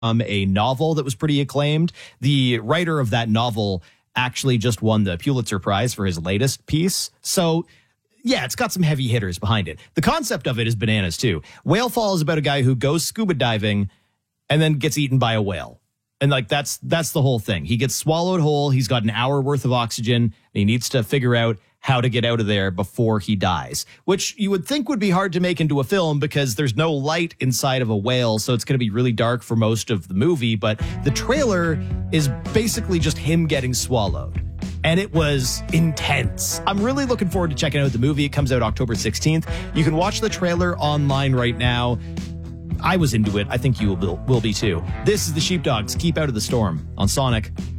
a novel that was pretty acclaimed. The writer of that novel actually just won the Pulitzer Prize for his latest piece. So, yeah, it's got some heavy hitters behind it. The concept of it is bananas, too. Whale Fall is about a guy who goes scuba diving and then gets eaten by a whale. And, like, that's the whole thing. He gets swallowed whole. He's got an hour worth of oxygen. And he needs to figure out how to get out of there before he dies, which you would think would be hard to make into a film because there's no light inside of a whale. So it's going to be really dark for most of the movie. But the trailer is basically just him getting swallowed. And it was intense. I'm really looking forward to checking out the movie. It comes out October 16th. You can watch the trailer online right now. I was into it. I think you will be too. This is the Sheepdogs. Keep Out of the Storm on Sonic.